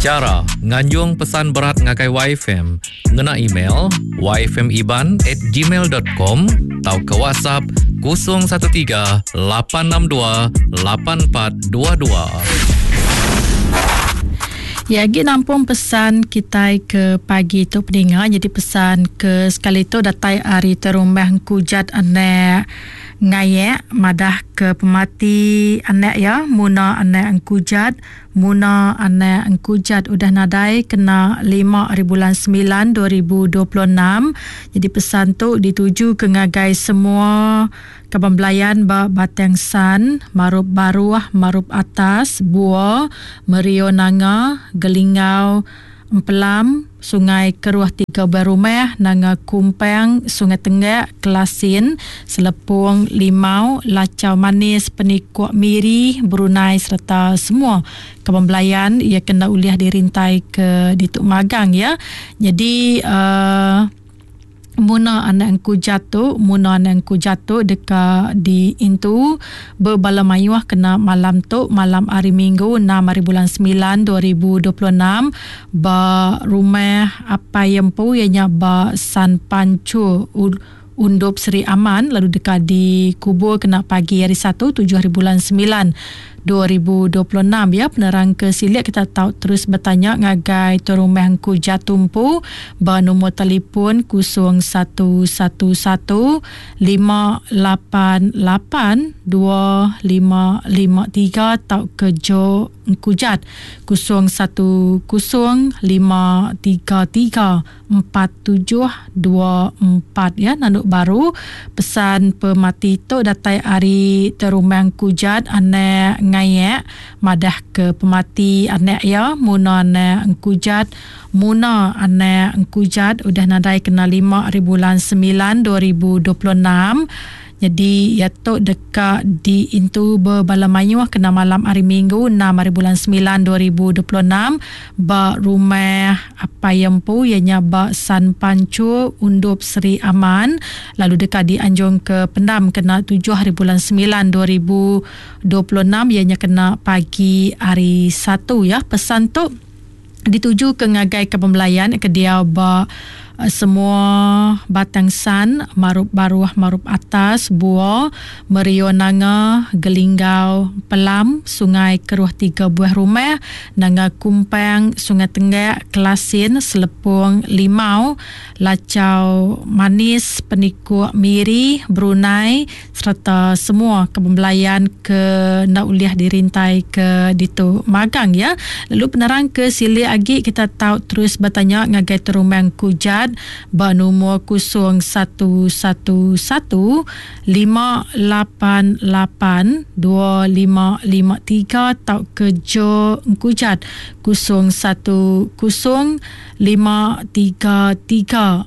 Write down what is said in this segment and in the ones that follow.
Cara nganjung pesan berat ngakai YFM, ngena email yfmiban@gmail.com atau ke WhatsApp 013 862 8422. Ya, lagi nampung pesan kita ke pagi tu pendengar. Jadi pesan ke sekali tu datai hari terumah kujat anak ngayak madah ke pemati anak ya, muna anak kujat, muna anak kujat udah nadai kena 5 hari bulan 9 2026. Jadi pesan tu dituju ke ngagai semua kebembelayan Batang San, Marup Baruah, Marup Atas, Bua, Merio Nanga, Gelingau, Empelam, Sungai Keruah 3 Berumah, Nanga Kumpang, Sungai Tenggak, Kelasin, Selepung, Limau, Lacau Manis, Penikuak Miri, Brunei serta semua kebembelayan ia kena uliah dirintai ke Dituk Magang ya. Jadi muna anak engku jatuh dekat di intu berbala mayuah kena malam hari Minggu 6 hari bulan 9 2026 ba rumah apa yang pu ianya ba San Pancu Undup Seri Aman, lalu dekat di kubur kena pagi hari 1 7 hari bulan 9 2026 ya. Penerang ke silik kita tahu terus bertanya ngagai terumah engku jatumpu ba nombor telefon 0111 588 2553 tau ke Jo engku jat 0110 533 4724 ya. Nanduk baru pesan pemati tu datai hari terumah engku jat anak ngayak madah ke pemati anak ya, muna anak engkujat, muna anak engkujat udah nadai kena 5 hari bulan 9 2026. Jadi ya tu dekat di intu berbala mayuah kena malam hari Minggu 6 hari bulan 9 2026 ba rumah apa yang pu ianya ba San Pancu Undup Seri Aman, lalu dekat di Anjung ke Pendam kena 7 hari bulan 9 2026 ianya kena pagi hari 1 ya. Pesan tu dituju ke ngagai kebembelayan ke dia ba semua Batang San, Marup Baruah, Marup Atas, Bua, Merio Nanga, Gelingau, Pelam, Sungai Keruah 3 buah rumah, Nanga Kumpang, Sungai Tenggak, Kelasin, Selepung, Limau, Lacau Manis, Penikuak Miri, Brunei serta semua kebembelayan ke nak uliah dirintai ke Dituk Magang ya. Lalu penerang ke sili agi kita tahu terus bertanya ngagai terumang kujat ba nombor 0111 588 2553 tau ke Jo engkujat 0110 533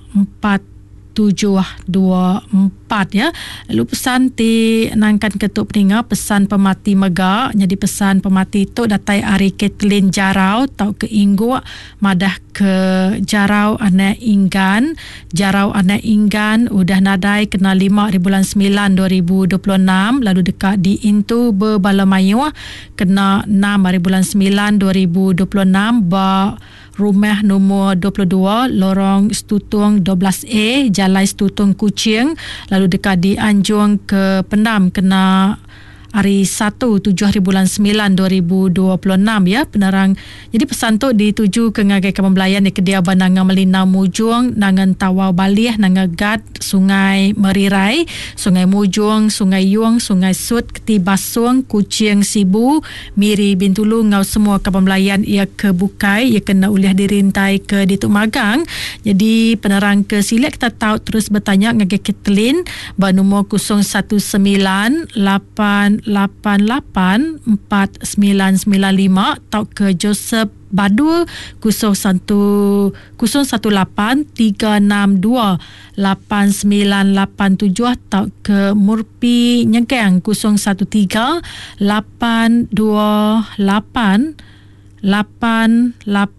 4724 ya. Lalu pesan ti nangkan ketuk peninga pesan pemati Megak. Jadi pesan pemati tu datai Ari Kathleen Jarau tau ke Inggu madah ke Jarau anak Inggan. Jarau anak Inggan udah nadai kena 5 hari bulan 9 2026, lalu dekat di Intu berbala mayuah kena 6 hari bulan 9 2026 ba rumah nombor 22 lorong Stutung 12A Jalan Stutung Kuching, lalu dekat di Anjung ke Pendam kena hari 1 7 hari bulan 9 2026 ya. Penerang jadi pesan tu dituju ke ngagai kebembelayan di kedia Nanga Melina Mujung, Nangan Tawau Balih, Nanga Gad, Sungai Merirai, Sungai Mujung, Sungai Yung, Sungai Sut, Keti Basung, Kuching Sibu, Miri Bintulu, ngau semua kebembelayan ia ke Bukai, ia kena uliah dirintai ke Dituk Magang. Jadi penerang ke silik kita tahu terus bertanya ngagai Kathleen ba nombor 0191884995 tau ke Joseph Badu 0113628987 tau ke Murpi Nyegeng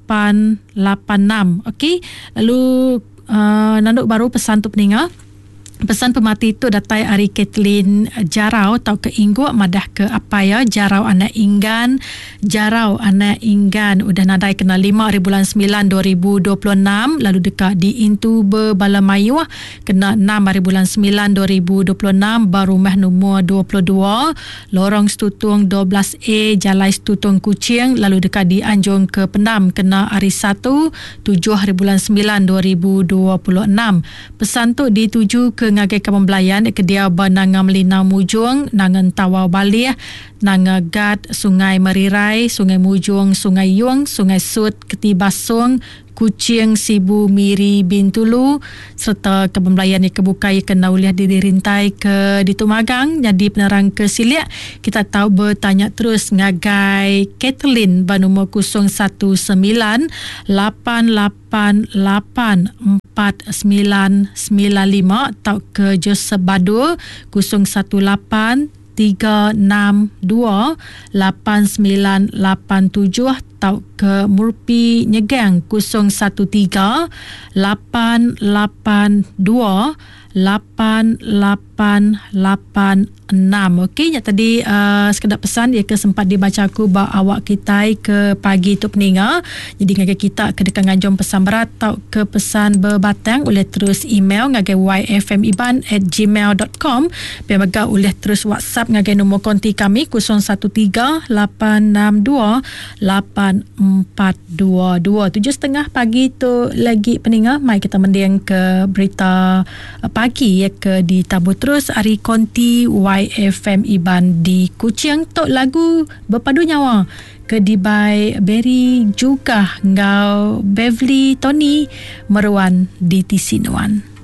01388886. Okey, lalu nanduk baru pesan tu peninga Pesan pemati itu datai Ari Kathleen Jarau tau ke Ingguk madah ke apa ya Jarau anak Inggan udah nadai kena 5 hari bulan 9 2026 lalu dekat di Intuba Balamayu kena 6 hari bulan 9 2026 baru meh nombor 22 lorong Setutung 12A Jalai Setutung Kuching lalu dekat di Anjung ke Pendam kena hari 1 7 hari bulan 9 2026 pesan tu dituju ke ngagai Kepembelayan ke dia Bananga Melina Mujung nangan Tawau Balih Nanga Gad Sungai Merirai Sungai Mujung Sungai Yung Sungai Sut Ketibasung Kuching Sibu Miri Bintulu serta Kepembelayan yang kebukai kena uliah diri rintai ke di Tumagang jadi penerang ke Siliak kita tahu bertanya terus ngagai Kathleen banumur 019 888 4995 atau ke Joseph Badur 018 362 8987 atau ke Murpi Nyegang 013 882 8886. Okey, yang tadi sekedar pesan dia ke sempat dibaca aku bawa awak kita ke pagi tu peninga. Jadi ngagai kita ke dekat nganjom pesan berat atau ke pesan berbatang boleh terus email ngagai yfmiban@gmail.com. Biar boleh terus WhatsApp ngagai nombor konti kami 013 862 8422. 7.30 pagi tu lagi peninga. Mai kita mendiang ke berita pagi ya ke ditabur terus Ari Konti YFM Iban di Kuching tok lagu berpadu nyawa ke Dibai Berry juga ngau Beverly Tony Meruan di Tisinuan.